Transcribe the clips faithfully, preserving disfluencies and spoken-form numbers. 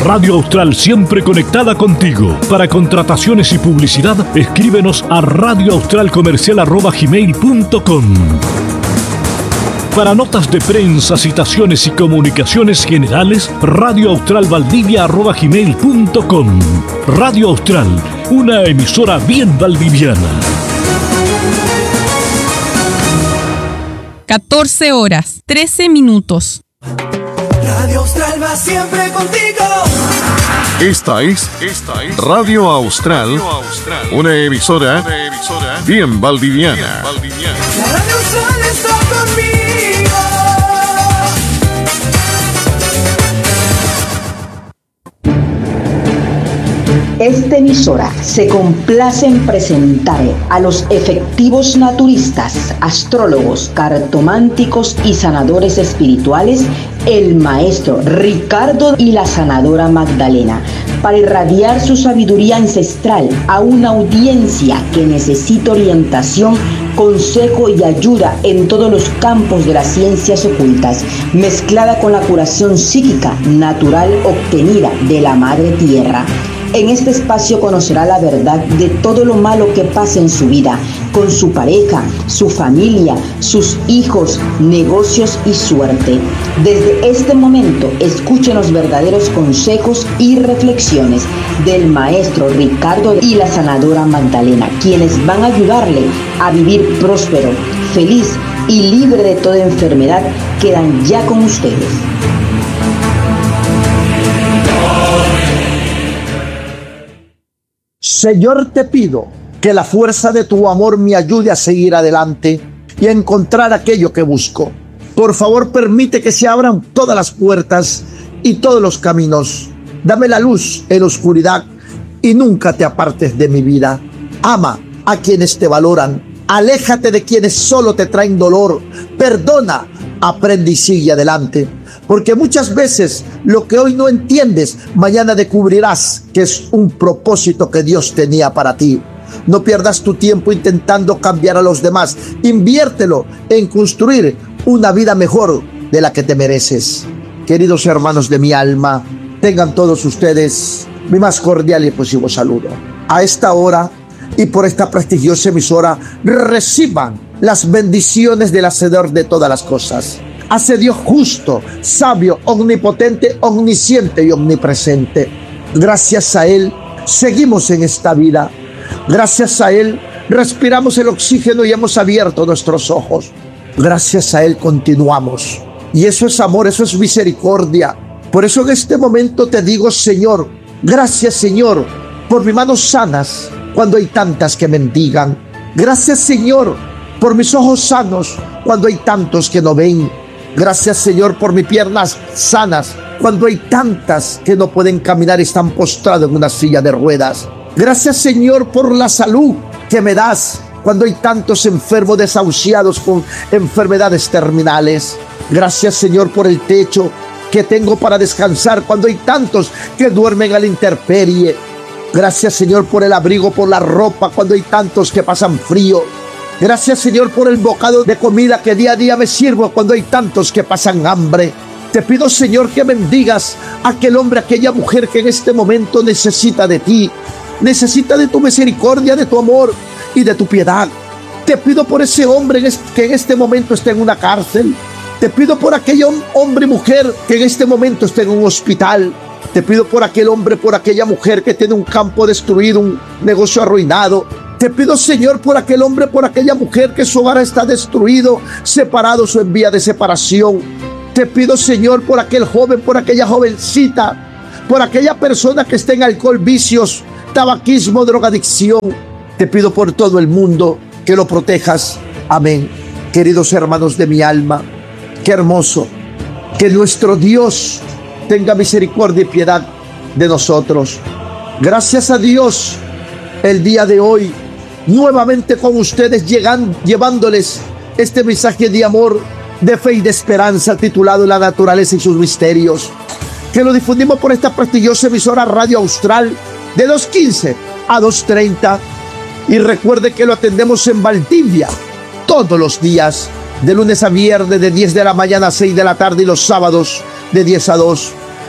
Radio Austral, siempre conectada contigo. Para contrataciones y publicidad, escríbenos a radioaustralcomercial arroba gmail punto com. Para notas de prensa, citaciones y comunicaciones generales, radioaustralvaldivia arroba gmail punto com. Radio Austral, una emisora bien valdiviana. catorce horas, trece minutos. Radio Austral va siempre contigo. Esta es, esta es Radio Austral, Radio Austral, una emisora, una emisora bien valdiviana. Bien valdiviana. La Radio Austral está conmigo. Esta emisora se complace en presentar a los efectivos naturistas, astrólogos, cartománticos y sanadores espirituales, el maestro Ricardo y la sanadora Magdalena, para irradiar su sabiduría ancestral a una audiencia que necesita orientación, consejo y ayuda en todos los campos de las ciencias ocultas, mezclada con la curación psíquica natural obtenida de la Madre Tierra. En este espacio conocerá la verdad de todo lo malo que pasa en su vida, con su pareja, su familia, sus hijos, negocios y suerte. Desde este momento, escuchen los verdaderos consejos y reflexiones del maestro Ricardo y la sanadora Magdalena, quienes van a ayudarle a vivir próspero, feliz y libre de toda enfermedad. Quedan ya con ustedes. Señor, te pido que la fuerza de tu amor me ayude a seguir adelante y a encontrar aquello que busco. Por favor, permite que se abran todas las puertas y todos los caminos. Dame la luz en la oscuridad y nunca te apartes de mi vida. Ama a quienes te valoran. Aléjate de quienes solo te traen dolor. Perdona, aprende y sigue adelante. Porque muchas veces lo que hoy no entiendes, mañana descubrirás que es un propósito que Dios tenía para ti. No pierdas tu tiempo intentando cambiar a los demás. Inviértelo en construir una vida mejor de la que te mereces. Queridos hermanos de mi alma, tengan todos ustedes mi más cordial y efusivo saludo. A esta hora y por esta prestigiosa emisora, reciban las bendiciones del Hacedor de todas las cosas. Hace Dios justo, sabio, omnipotente, omnisciente y omnipresente. Gracias a Él seguimos en esta vida. Gracias a Él respiramos el oxígeno y hemos abierto nuestros ojos. Gracias a Él continuamos. Y eso es amor, eso es misericordia. Por eso en este momento te digo, Señor, gracias, Señor, por mis manos sanas cuando hay tantas que mendigan. Gracias, Señor, por mis ojos sanos cuando hay tantos que no ven. Gracias, Señor, por mis piernas sanas cuando hay tantas que no pueden caminar y están postrados en una silla de ruedas. Gracias, Señor, por la salud que me das cuando hay tantos enfermos desahuciados con enfermedades terminales. Gracias, Señor, por el techo que tengo para descansar cuando hay tantos que duermen a la intemperie. Gracias, Señor, por el abrigo, por la ropa cuando hay tantos que pasan frío. Gracias, Señor, por el bocado de comida que día a día me sirvo cuando hay tantos que pasan hambre. Te pido, Señor, que bendigas a aquel hombre, a aquella mujer que en este momento necesita de ti, necesita de tu misericordia, de tu amor y de tu piedad. Te pido por ese hombre que en este momento está en una cárcel. Te pido por aquel hombre y mujer que en este momento está en un hospital. Te pido por aquel hombre, por aquella mujer que tiene un campo destruido, un negocio arruinado. Te pido, Señor, por aquel hombre, por aquella mujer que su hogar está destruido, separados o en vía de separación. Te pido, Señor, por aquel joven, por aquella jovencita, por aquella persona que está en alcohol, vicios, tabaquismo, drogadicción. Te pido por todo el mundo que lo protejas. Amén. Queridos hermanos de mi alma, qué hermoso que nuestro Dios tenga misericordia y piedad de nosotros. Gracias a Dios, el día de hoy, nuevamente con ustedes, llegan, llevándoles este mensaje de amor, de fe y de esperanza, titulado La naturaleza y sus misterios, que lo difundimos por esta prestigiosa emisora Radio Austral, de dos quince a dos treinta. Y recuerde que lo atendemos en Valdivia todos los días, de lunes a viernes, de diez de la mañana a seis de la tarde, y los sábados de diez a dos.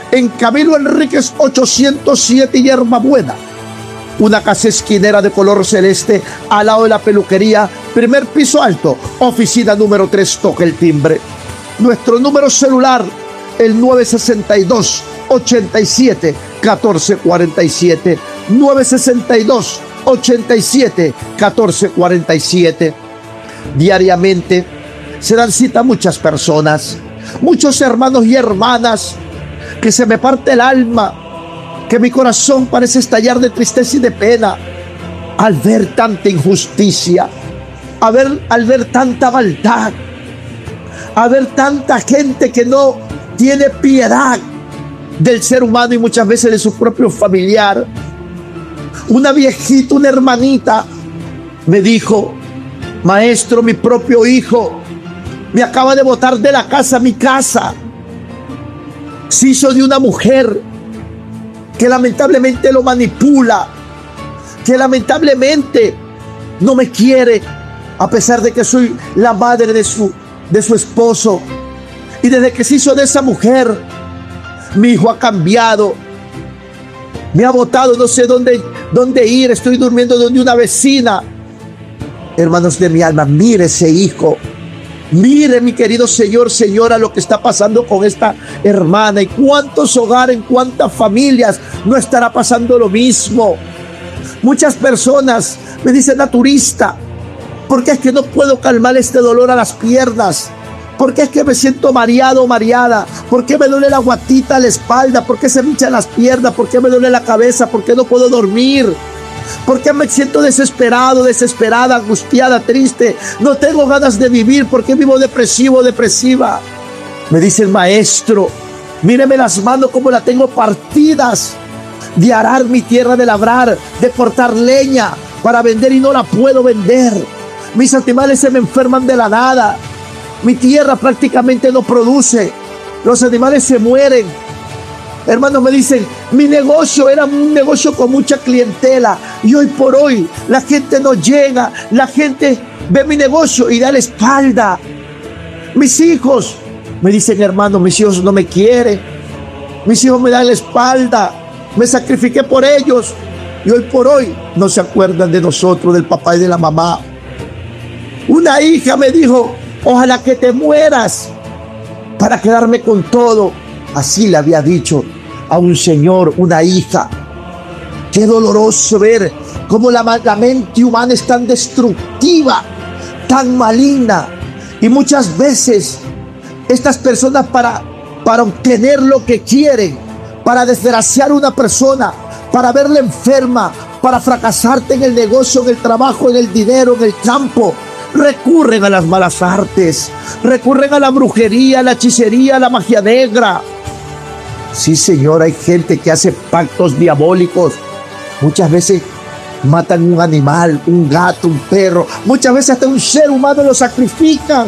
en Camilo Enríquez ochocientos siete, Hierba Buena. Una casa esquinera de color celeste al lado de la peluquería, primer piso alto, oficina número tres, toque el timbre. Nuestro número celular, el nueve sesenta y dos, ochenta y siete, catorce cuarenta y siete, nueve sesenta y dos, ochenta y siete, catorce cuarenta y siete. Diariamente se dan cita muchas personas, muchos hermanos y hermanas, que se me parte el alma, que mi corazón parece estallar de tristeza y de pena al ver tanta injusticia, a ver, al ver tanta maldad, a ver tanta gente que no tiene piedad del ser humano y muchas veces de su propio familiar. Una viejita, una hermanita, me dijo: maestro, mi propio hijo me acaba de botar de la casa, mi casa. Se hizo de una mujer que lamentablemente lo manipula, que lamentablemente no me quiere, a pesar de que soy la madre de su, de su esposo. Y desde que se hizo de esa mujer, mi hijo ha cambiado, me ha botado, no sé dónde, dónde ir, estoy durmiendo donde una vecina. Hermanos de mi alma, mire ese hijo, mire, mi querido señor, señora, lo que está pasando con esta hermana, y cuántos hogares, en cuántas familias no estará pasando lo mismo. Muchas personas me dicen: naturista, ¿por qué es que no puedo calmar este dolor a las piernas? ¿Por qué es que me siento mareado o mareada? ¿Por qué me duele la guatita, la espalda? ¿Por qué se me hinchan las piernas? ¿Por qué me duele la cabeza? ¿Por qué no puedo dormir? ¿Por qué me siento desesperado, desesperada, angustiada, triste? No tengo ganas de vivir. ¿Por qué vivo depresivo, depresiva? Me dice el maestro: míreme las manos como las tengo partidas, de arar mi tierra, de labrar, de cortar leña para vender y no la puedo vender. Mis animales se me enferman de la nada. Mi tierra prácticamente no produce. Los animales se mueren. Hermanos, me dicen: mi negocio era un negocio con mucha clientela y hoy por hoy la gente no llega, la gente ve mi negocio y da la espalda. Mis hijos, me dicen: hermano, mis hijos no me quieren, mis hijos me dan la espalda, me sacrifiqué por ellos y hoy por hoy no se acuerdan de nosotros, del papá y de la mamá. Una hija me dijo: ojalá que te mueras para quedarme con todo. Así le había dicho a un señor, una hija. Qué doloroso ver cómo la, la mente humana es tan destructiva, tan maligna. Y muchas veces estas personas, para, para obtener lo que quieren, para desgraciar a una persona, para verla enferma, para fracasarte en el negocio, en el trabajo, en el dinero, en el campo, recurren a las malas artes, recurren a la brujería, a la hechicería, a la magia negra. Sí, señor, hay gente que hace pactos diabólicos. Muchas veces matan un animal, un gato, un perro. Muchas veces hasta un ser humano lo sacrifican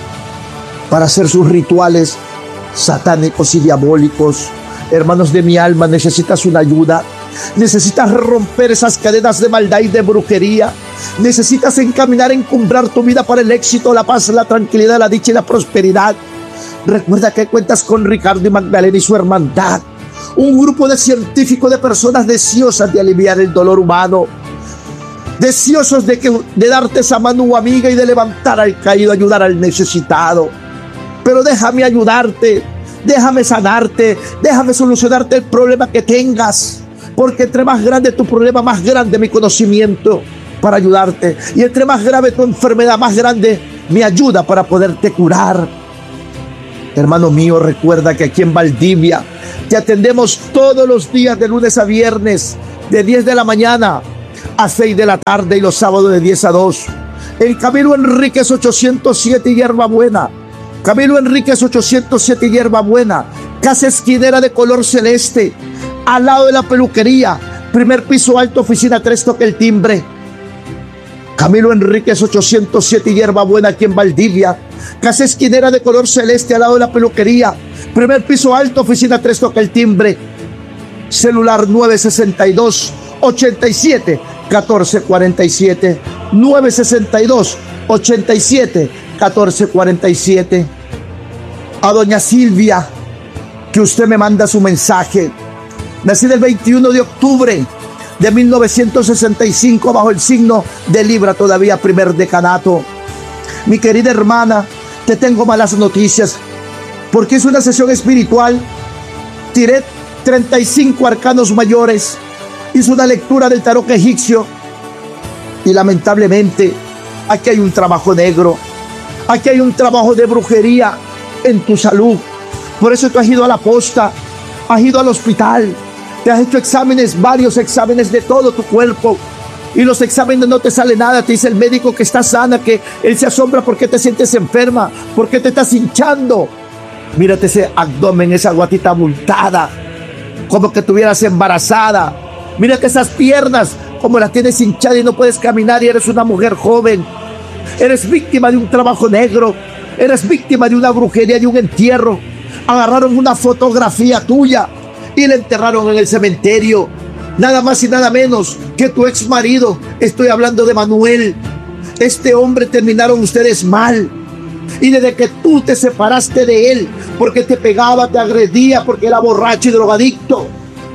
para hacer sus rituales satánicos y diabólicos. Hermanos de mi alma, necesitas una ayuda. Necesitas romper esas cadenas de maldad y de brujería. Necesitas encaminar, encumbrar tu vida para el éxito, la paz, la tranquilidad, la dicha y la prosperidad. Recuerda que cuentas con Ricardo y Magdalena y su hermandad, un grupo de científicos, de personas deseosas de aliviar el dolor humano, deseosos de, que, de darte esa mano amiga y de levantar al caído, ayudar al necesitado. Pero déjame ayudarte, déjame sanarte, déjame solucionarte el problema que tengas, porque entre más grande tu problema, más grande mi conocimiento para ayudarte, y entre más grave tu enfermedad, más grande mi ayuda para poderte curar. Hermano mío, recuerda que aquí en Valdivia te atendemos todos los días de lunes a viernes, de diez de la mañana a seis de la tarde, y los sábados de diez a dos. En Camilo Enríquez ochocientos siete, Hierba Buena. Camilo Enríquez ochocientos siete, Hierba Buena. Casa esquinera de color celeste, al lado de la peluquería. Primer piso alto, oficina tres, toque el timbre. Camilo Enríquez ochocientos siete, Hierba Buena, aquí en Valdivia. Casa esquinera de color celeste, al lado de la peluquería. Primer piso alto, oficina tres, toca el timbre. Celular nueve sesenta y dos, ochenta y siete, catorce cuarenta y siete. nueve sesenta y dos, ochenta y siete, catorce cuarenta y siete. A doña Silvia, que usted me manda su mensaje. Nací el veintiuno de octubre de mil novecientos sesenta y cinco bajo el signo de Libra, todavía primer decanato. Mi querida hermana, te tengo malas noticias, porque es una sesión espiritual. Tiré treinta y cinco arcanos mayores, hice una lectura del tarot egipcio y lamentablemente aquí hay un trabajo negro, aquí hay un trabajo de brujería en tu salud. Por eso tú has ido a la posta, has ido al hospital, te has hecho exámenes, varios exámenes de todo tu cuerpo, y los exámenes no te sale nada. Te dice el médico que estás sana, que él se asombra porque te sientes enferma, porque te estás hinchando. Mírate ese abdomen, esa guatita abultada, como que estuvieras embarazada. Mírate esas piernas, como las tienes hinchadas y no puedes caminar, y eres una mujer joven. Eres víctima de un trabajo negro, eres víctima de una brujería, de un entierro. Agarraron una fotografía tuya y la enterraron en el cementerio. Nada más y nada menos que tu ex marido. Estoy hablando de Manuel. Este hombre, terminaron ustedes mal. Y desde que tú te separaste de él, porque te pegaba, te agredía, porque era borracho y drogadicto,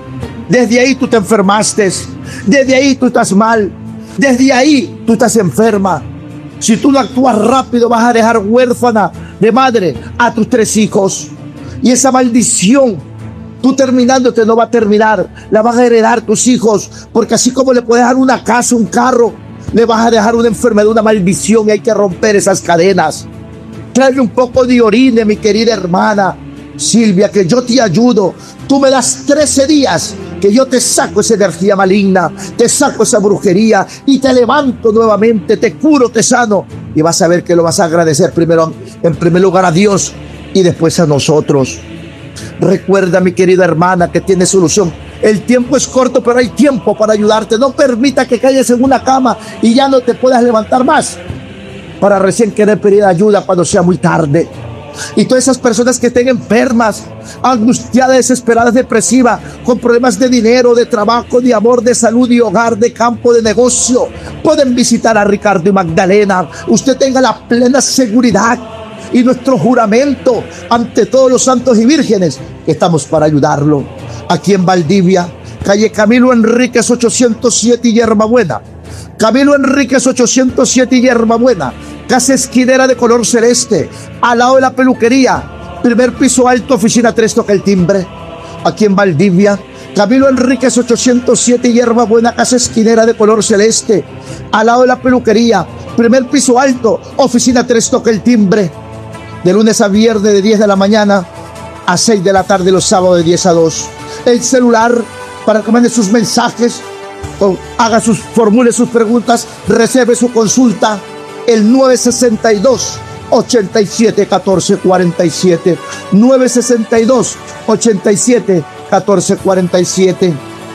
desde ahí tú te enfermaste. Desde ahí tú estás mal. Desde ahí tú estás enferma. Si tú no actúas rápido, vas a dejar huérfana de madre a tus tres hijos. Y esa maldición, tú terminándote, no va a terminar. La van a heredar tus hijos, porque así como le puedes dejar una casa, un carro, le vas a dejar una enfermedad, una maldición, y hay que romper esas cadenas. Tráeme un poco de orine, mi querida hermana Silvia, que yo te ayudo. Tú me das trece días, que yo te saco esa energía maligna, te saco esa brujería y te levanto nuevamente, te curo, te sano, y vas a ver que lo vas a agradecer primero, en primer lugar a Dios y después a nosotros. Recuerda, mi querida hermana, que tiene solución. El tiempo es corto, pero hay tiempo para ayudarte. No permita que caigas en una cama y ya no te puedas levantar más, para recién querer pedir ayuda cuando sea muy tarde. Y todas esas personas que estén enfermas, angustiadas, desesperadas, depresivas, con problemas de dinero, de trabajo, de amor, de salud, de hogar, de campo, de negocio, pueden visitar a Ricardo y Magdalena. Usted tenga la plena seguridad y nuestro juramento ante todos los santos y vírgenes que estamos para ayudarlo. Aquí en Valdivia, calle Camilo Enríquez ochocientos siete y Yerbabuena. Camilo Enríquez ochocientos siete y Yerbabuena. Casa esquinera de color celeste, al lado de la peluquería, primer piso alto, oficina tres, toca el timbre. Aquí en Valdivia, Camilo Enríquez ochocientos siete y Yerbabuena, casa esquinera de color celeste, al lado de la peluquería, primer piso alto, oficina tres, toca el timbre. De lunes a viernes de diez de la mañana a seis de la tarde, los sábados de diez a dos. El celular para que mande sus mensajes, o haga sus, formule sus preguntas, reserve su consulta. El nueve sesenta y dos, ochenta y siete, catorce cuarenta y siete. nueve sesenta y dos, ochenta y siete, catorce cuarenta y siete.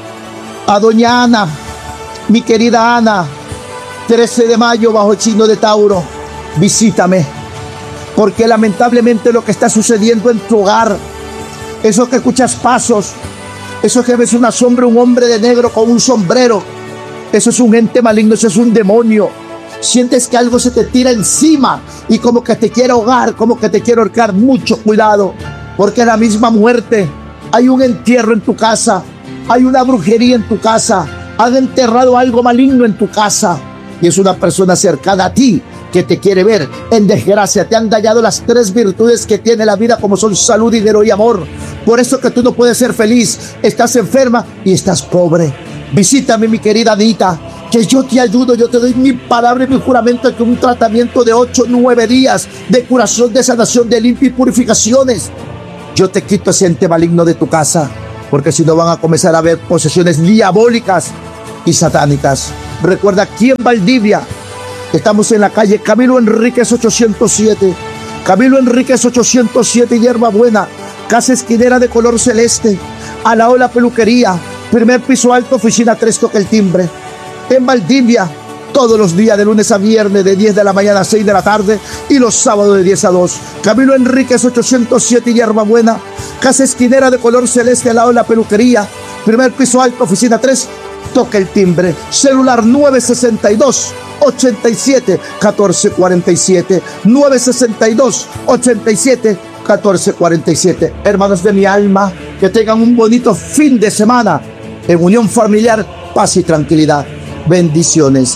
A doña Ana, mi querida Ana, trece de mayo bajo el signo de Tauro, visítame. Porque lamentablemente lo que está sucediendo en tu hogar, eso que escuchas pasos, eso que ves una sombra, un hombre de negro con un sombrero, eso es un ente maligno, eso es un demonio. Sientes que algo se te tira encima y como que te quiere ahogar, como que te quiere ahorcar. Mucho cuidado, porque la misma muerte, hay un entierro en tu casa, hay una brujería en tu casa, han enterrado algo maligno en tu casa, y es una persona cercana a ti que te quiere ver en desgracia. Te han dañado las tres virtudes que tiene la vida, como son salud, dinero y amor. Por eso que tú no puedes ser feliz, estás enferma y estás pobre. Visítame, mi querida Anita, que yo te ayudo. Yo te doy mi palabra y mi juramento de que un tratamiento de ocho, nueve días de curación, de sanación, de limpia y purificaciones, yo te quito ese ente maligno de tu casa, porque si no van a comenzar a haber posesiones diabólicas y satánicas. Recuerda, aquí en Valdivia estamos en la calle Camilo Enríquez ochocientos siete. Camilo Enríquez ochocientos siete, Yerbabuena, casa esquinera de color celeste, al lado de la peluquería, primer piso alto, oficina tres, toca el timbre. En Valdivia, todos los días de lunes a viernes de diez de la mañana a seis de la tarde, y los sábados de diez a dos. Camilo Enríquez ochocientos siete, Yerbabuena, casa esquinera de color celeste, al lado de la peluquería, primer piso alto, oficina tres, toca el timbre. Celular nueve sesenta y dos, ochenta y siete, catorce cuarenta y siete. nueve sesenta y dos, ochenta y siete, catorce cuarenta y siete. Hermanos de mi alma, que tengan un bonito fin de semana en unión familiar, paz y tranquilidad. Bendiciones.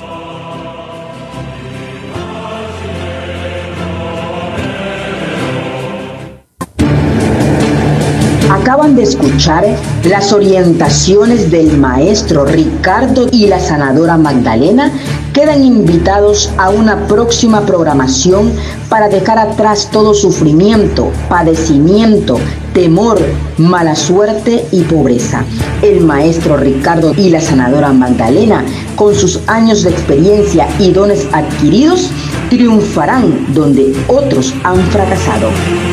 Acaban de escuchar las orientaciones del maestro Ricardo y la sanadora Magdalena. Quedan invitados a una próxima programación para dejar atrás todo sufrimiento, padecimiento, temor, mala suerte y pobreza. El maestro Ricardo y la sanadora Magdalena, con sus años de experiencia y dones adquiridos, triunfarán donde otros han fracasado.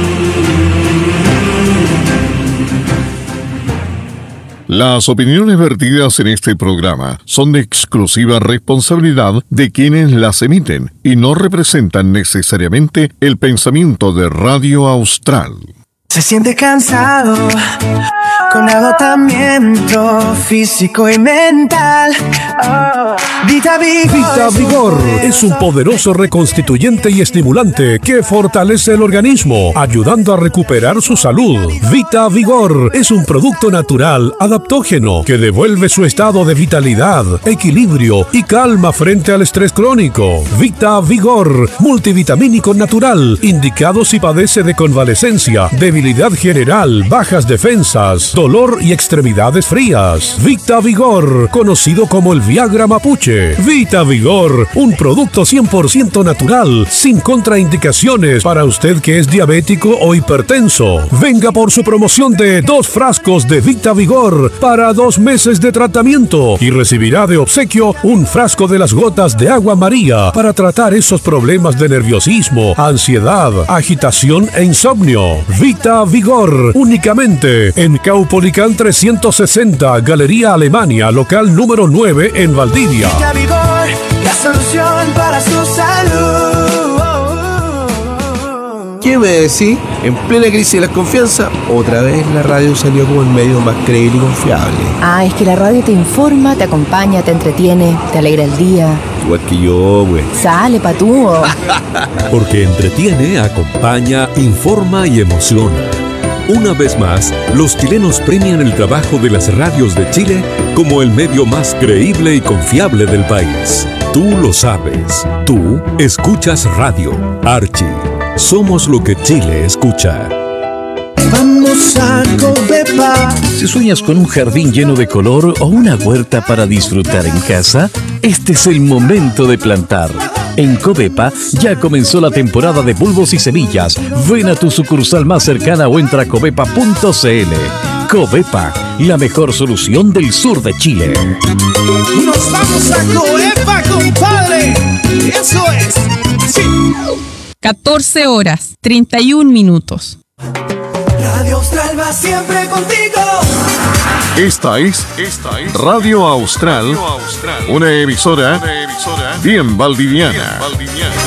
Las opiniones vertidas en este programa son de exclusiva responsabilidad de quienes las emiten y no representan necesariamente el pensamiento de Radio Austral. Se siente cansado, con agotamiento físico y mental. Oh, Vita Vigor. Vita Vigor es un poderoso reconstituyente y estimulante que fortalece el organismo, ayudando a recuperar su salud. Vita Vigor es un producto natural, adaptógeno, que devuelve su estado de vitalidad, equilibrio y calma frente al estrés crónico. Vita Vigor, multivitamínico natural, indicado si padece de convalecencia, debilidad general, bajas defensas, dolor y extremidades frías. Vita Vigor, conocido como el Viagra mapuche. Vita Vigor, un producto cien por ciento natural, sin contraindicaciones para usted que es diabético o hipertenso. Venga por su promoción de dos frascos de Vita Vigor para dos meses de tratamiento y recibirá de obsequio un frasco de las gotas de agua María para tratar esos problemas de nerviosismo, ansiedad, agitación e insomnio. Vita Vigor, únicamente en Caupolicán trescientos sesenta, Galería Alemania, local número nueve en Valdivia. Vita Vigor, la solución para su salud. ¿Qué me decís? En plena crisis de la confianza, otra vez la radio salió como el medio más creíble y confiable. Ah, es que la radio te informa, te acompaña, te entretiene, te alegra el día. Igual que yo, güey. Sale, patúo. Porque entretiene, acompaña, informa y emociona. Una vez más, los chilenos premian el trabajo de las radios de Chile como el medio más creíble y confiable del país. Tú lo sabes. Tú escuchas radio. Archie. Somos lo que Chile escucha. Vamos a Covepa. Si sueñas con un jardín lleno de color o una huerta para disfrutar en casa, este es el momento de plantar. En Covepa ya comenzó la temporada de bulbos y semillas. Ven a tu sucursal más cercana o entra a covepa punto c l. Covepa, la mejor solución del sur de Chile. Nos vamos a Covepa, compadre. Eso es. Sí. catorce horas, treinta y un minutos. Radio Austral va siempre contigo. Esta es, esta es Radio Austral, una emisora bien valdiviana.